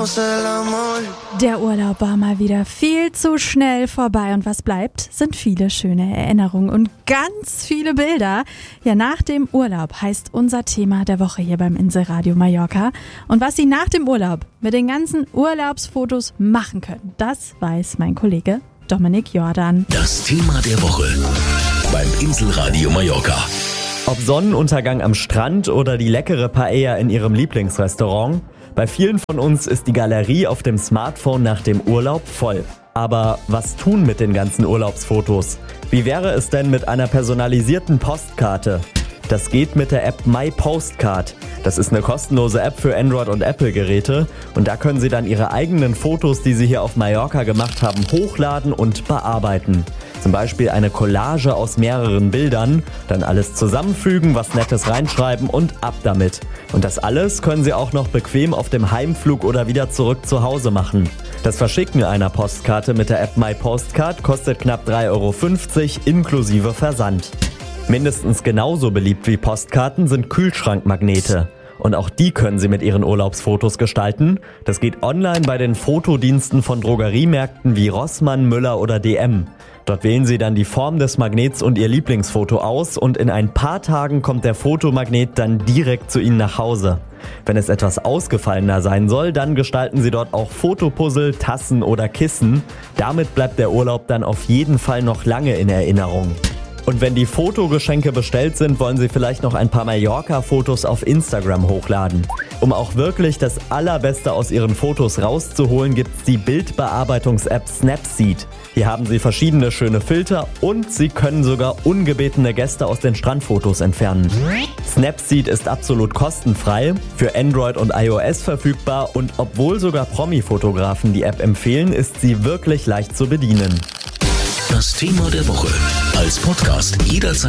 Der Urlaub war mal wieder viel zu schnell vorbei und was bleibt, sind viele schöne Erinnerungen und ganz viele Bilder. Ja, nach dem Urlaub heißt unser Thema der Woche hier beim Inselradio Mallorca. Und was Sie nach dem Urlaub mit den ganzen Urlaubsfotos machen können, das weiß mein Kollege Dominik Jordan. Das Thema der Woche beim Inselradio Mallorca. Ob Sonnenuntergang am Strand oder die leckere Paella in Ihrem Lieblingsrestaurant, bei vielen von uns ist die Galerie auf dem Smartphone nach dem Urlaub voll. Aber was tun mit den ganzen Urlaubsfotos? Wie wäre es denn mit einer personalisierten Postkarte? Das geht mit der App My Postcard. Das ist eine kostenlose App für Android- und Apple-Geräte und da können Sie dann Ihre eigenen Fotos, die Sie hier auf Mallorca gemacht haben, hochladen und bearbeiten. Zum Beispiel eine Collage aus mehreren Bildern, dann alles zusammenfügen, was Nettes reinschreiben und ab damit. Und das alles können Sie auch noch bequem auf dem Heimflug oder wieder zurück zu Hause machen. Das Verschicken einer Postkarte mit der App My Postcard kostet knapp 3,50 € inklusive Versand. Mindestens genauso beliebt wie Postkarten sind Kühlschrankmagnete. Und auch die können Sie mit Ihren Urlaubsfotos gestalten. Das geht online bei den Fotodiensten von Drogeriemärkten wie Rossmann, Müller oder DM. Dort wählen Sie dann die Form des Magnets und Ihr Lieblingsfoto aus und in ein paar Tagen kommt der Fotomagnet dann direkt zu Ihnen nach Hause. Wenn es etwas ausgefallener sein soll, dann gestalten Sie dort auch Fotopuzzle, Tassen oder Kissen. Damit bleibt der Urlaub dann auf jeden Fall noch lange in Erinnerung. Und wenn die Fotogeschenke bestellt sind, wollen Sie vielleicht noch ein paar Mallorca-Fotos auf Instagram hochladen. Um auch wirklich das Allerbeste aus Ihren Fotos rauszuholen, gibt's die Bildbearbeitungs-App Snapseed. Hier haben Sie verschiedene schöne Filter und Sie können sogar ungebetene Gäste aus den Strandfotos entfernen. Snapseed ist absolut kostenfrei, für Android und iOS verfügbar und obwohl sogar Promi-Fotografen die App empfehlen, ist sie wirklich leicht zu bedienen. Das Thema der Woche als Podcast jederzeit